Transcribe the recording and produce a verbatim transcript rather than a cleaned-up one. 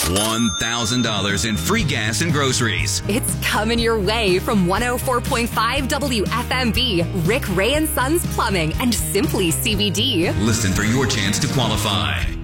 one thousand dollars in free gas and groceries. It's coming your way from one oh four point five W F M B, Rick Ray and Sons Plumbing, and Simply C B D. Listen for your chance to qualify.